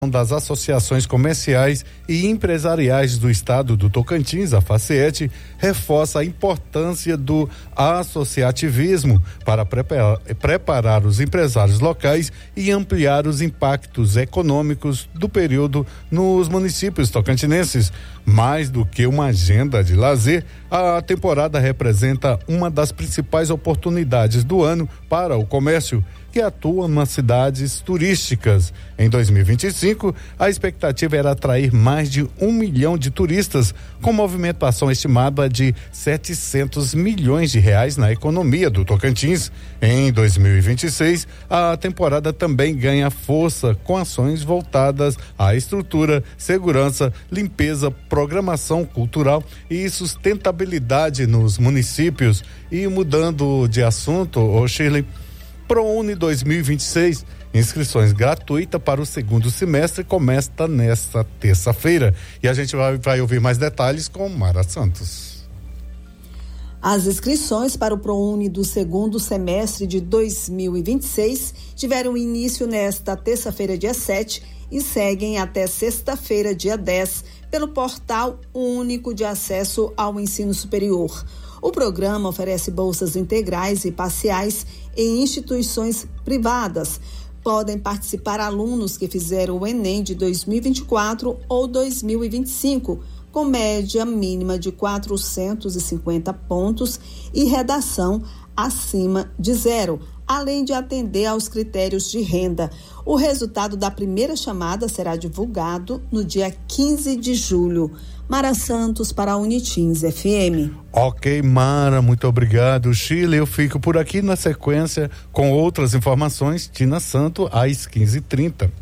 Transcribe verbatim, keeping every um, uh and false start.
das Associações Comerciais e Empresariais do Estado do Tocantins, a FACEET, reforça a importância do associativismo para preparar, preparar os empresários locais e ampliar os impactos econômicos do período nos municípios tocantinenses. Mais do que uma agenda de lazer, a temporada representa uma das principais oportunidades do ano para o comércio, que atua nas cidades turísticas. Em dois mil e vinte e cinco, a expectativa era atrair mais de um milhão de turistas, com movimentação estimada de setecentos milhões de reais na economia do Tocantins. Em dois mil e vinte e seis, a temporada também ganha força com ações voltadas à estrutura, segurança, limpeza, programação cultural e sustentabilidade nos municípios. E mudando de assunto, ô Shirley, ProUni dois mil e vinte e seis, inscrições gratuitas para o segundo semestre, começa nesta terça-feira. E a gente vai, vai ouvir mais detalhes com Mara Santos. As inscrições para o ProUni do segundo semestre de dois mil e vinte e seis tiveram início nesta terça-feira, dia sete, e seguem até sexta-feira, dia dez, pelo Portal Único de Acesso ao Ensino Superior. O programa oferece bolsas integrais e parciais em instituições privadas. Podem participar alunos que fizeram o Enem de dois mil e vinte e quatro ou dois mil e vinte e cinco, com média mínima de quatrocentos e cinquenta pontos e redação acima de zero, além de atender aos critérios de renda. O resultado da primeira chamada será divulgado no dia quinze de julho. Mara Santos para a Unitins F M. Ok, Mara, muito obrigado. Chile, eu fico por aqui na sequência com outras informações. Tina Santo, às quinze e trinta.